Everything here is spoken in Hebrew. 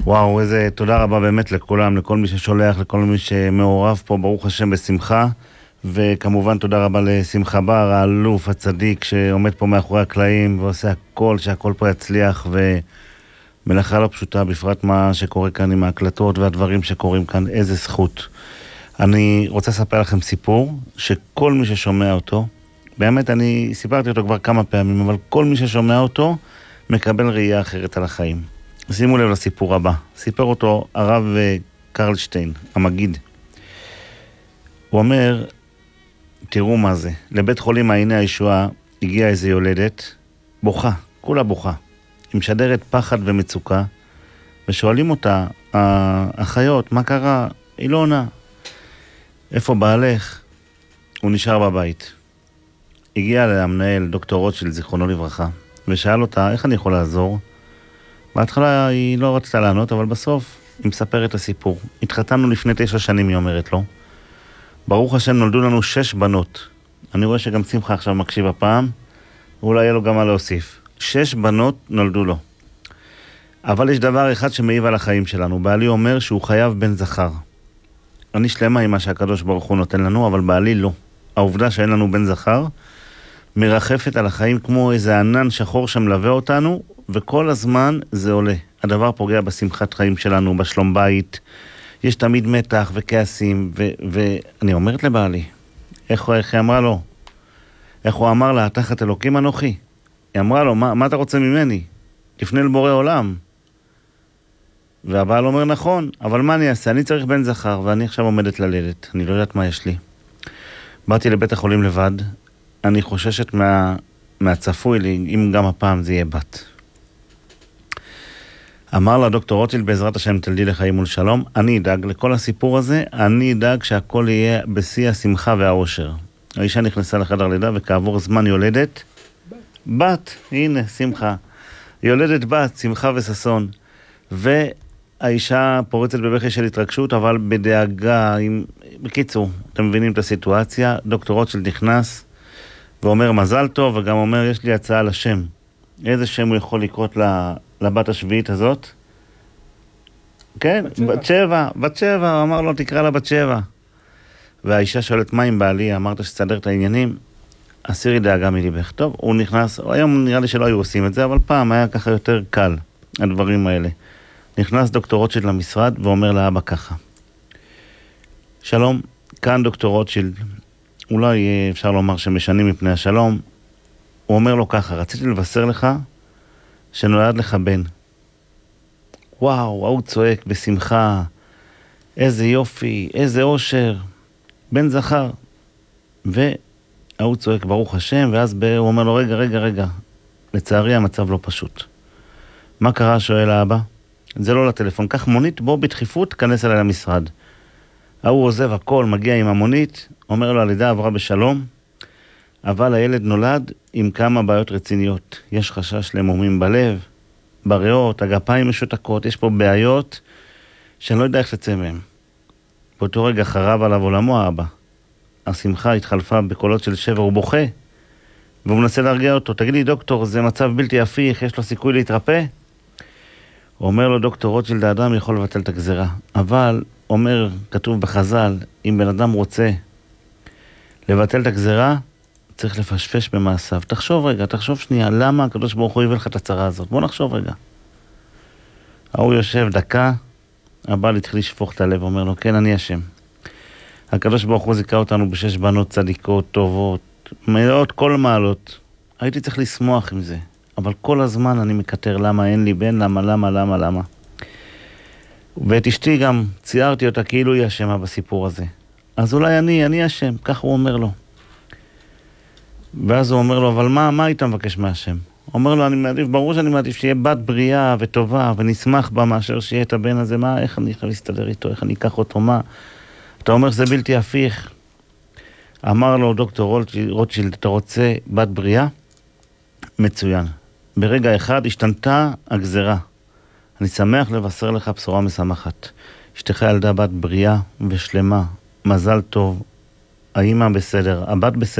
וואו, איזה תודה רבה באמת לכולם, לכל מי ששולח, לכל מי שמעורב פה, ברוך השם בשמחה. וכמובן תודה רבה לשמחה בר, האלוף הצדיק שעומד פה מאחורי הקלעים ועושה הכל, שהכל פה יצליח, ומלאכה לא פשוטה, בפרט מה שקורה כאן עם ההקלטות והדברים שקורים כאן, איזה זכות. אני רוצה לספר לכם סיפור שכל מי ששומע אותו, באמת אני סיפרתי אותו כבר כמה פעמים, אבל כל מי ששומע אותו מקבל ראייה אחרת על החיים. שימו לב לסיפור הבא. סיפר אותו הרב קרלשטיין, המגיד. הוא אומר, תראו מה זה. לבית חולים מעייני הישועה הגיעה איזו יולדת, בוכה, כולה בוכה. היא משדרת פחד ומצוקה, ושואלים אותה, האחיות, מה קרה? היא לא עונה. איפה בעלך? הוא נשאר בבית. הגיע למנהל דוקטור רוטשילד, זיכרונו לברכה, ושאל אותה, איך אני יכול לעזור? בהתחלה היא לא רצתה לענות, אבל בסוף היא מספרת את הסיפור. התחתנו לפני 9 שנים, היא אומרת לו. ברוך השם נולדו לנו 6 בנות. אני רואה שגם שמחה עכשיו מקשיב הפעם, ואולי יהיה לו גם מה להוסיף. 6 בנות נולדו לו. אבל יש דבר אחד שמעיב על החיים שלנו. בעלי אומר שהוא חייב בן זכר. אני שלמה עם מה שהקדוש ברוך הוא נותן לנו, אבל בעלי לא. העובדה שאין לנו בן זכר מרחפת על החיים כמו איזה ענן שחור שמלווה אותנו, וכל הזמן זה עולה. הדבר פוגע בשמחת חיים שלנו, בשלום בית. יש תמיד מתח וכעסים, ואני אומרת לבעלי, איך היא אמרה לו? איך הוא אמר לה, תחת אלוקים אנוכי? היא אמרה לו, מה אתה רוצה ממני? תפנה לבורא עולם. והבעל אומר, נכון, אבל מה אני אעשה? אני צריך בן זכר, ואני עכשיו עומדת ללדת. אני לא יודעת מה יש לי. באתי לבית החולים לבד, אני חוששת מהצפוי לי, אם גם הפעם זה יהיה בת. אמר לה דוקטור רוטשילד, בעזרת השם תלדי לחיים ולשלום, אני אדאג לכל הסיפור הזה, אני אדאג שהכל יהיה בשיא השמחה והאושר. האישה נכנסה לחדר לידה וכעבור זמן יולדת, בת, הנה שמחה, יולדת בת, שמחה וששון, והאישה פורצת בבכי של התרגשות, אבל בדאגה, בקיצור, אתם מבינים את הסיטואציה, דוקטור רוטשילד נכנס ואומר מזל טוב, וגם אומר יש לי הצעה לשם. איזה שם הוא יכול לקרות לבת השביעית הזאת? כן, בת שבע, הוא אמר לו תקרא לה בת שבע. והאישה שואלת מה עם בעלי, אמרת שתסדר את העניינים, הסירי דאגה מליבך. טוב, הוא נכנס, היום נראה לי שלא היו עושים את זה, אבל פעם היה ככה יותר קל, הדברים האלה. נכנס דוקטור רוטשילד למשרד ואומר לאבא ככה, שלום, כאן דוקטור רוטשילד, אולי אפשר לומר שמשנים מפני השלום. הוא אומר לו ככה, רציתי לבשר לך שנולד לך בן. וואו, הוא צועק בשמחה, איזה יופי, איזה אושר, בן זכר. והוא צועק ברוך השם, ואז הוא אומר לו רגע, לצערי המצב לא פשוט. מה קרה? שואל האבא. זה לא לטלפון, קח מונית, בוא בדחיפות, כנס אליי למשרד. הוא עוזב הכל, מגיע עם המונית, אומר לו הלידה עברה בשלום, אבל הילד נולד עם כמה בעיות רציניות. יש חשש למומים בלב, בריאות, הגפיים משותקות, יש פה בעיות שאני לא יודע איך לצא מהם. באותו רגע חרב עליו עולמו האבא. השמחה התחלפה בקולות של שבר, הוא בוכה, והוא מנסה להרגיע אותו. תגיד לי דוקטור, זה מצב בלתי הפיך, יש לו סיכוי להתרפא? הוא אומר לו דוקטור רוטשילד, האדם יכול לבטל את הגזרה, אבל אומר, כתוב בחז"ל, אם בן אדם רוצה לבטל את הגזרה, צריך לפשפש במעשיו. תחשוב שנייה, למה הקדוש ברוך הוא הביא לך את הצרה הזאת? בוא נחשוב רגע. הוא יושב דקה, הבעל התחיל לשפוך את הלב, אומר לו, כן, אני אשם. הקדוש ברוך הוא זיכה אותנו ב6 בנות צדיקות, טובות, מלאות כל מעלות. הייתי צריך לשמוח עם זה, אבל כל הזמן אני מקטר למה אין לי בן, למה. ואת אשתי גם ציירתי אותה כאילו היא אשמה בסיפור הזה. אז אולי אני אשם, כך הוא אומר לו. ואז הוא אומר לו, אבל מה היית מבקש מהשם? הוא אומר לו, ברור שאני מעדיף שיהיה בת בריאה וטובה ונשמח בה מאשר שיהיה את הבן הזה, איך אני יכול להסתדר איתו, איך אני אקח אותו, אתה אומר שזה בלתי הפיך. אמר לו דוקטור רוטשילד, אתה רוצה בת בריאה? מצוין. ברגע אחד השתנתה הגזרה. אני שמח לבשר לך בשורה משמחת. אשתך ילדה בת בריאה ושלמה. מזל טוב. האמא בסדר, הבת בסדר.